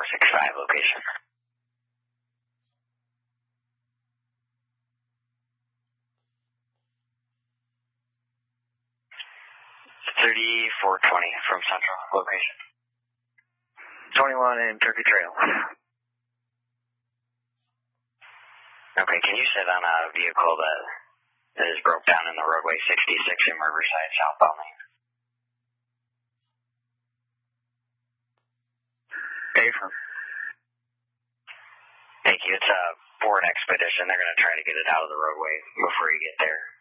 465 location. $3420 from Central location. 21 in Turkey Trail. Okay, can you sit on a vehicle that is broke down in the roadway 66 in Riverside, southbound lane? Thank you. It's a Ford Expedition. They're going to try to get it out of the roadway before you get there.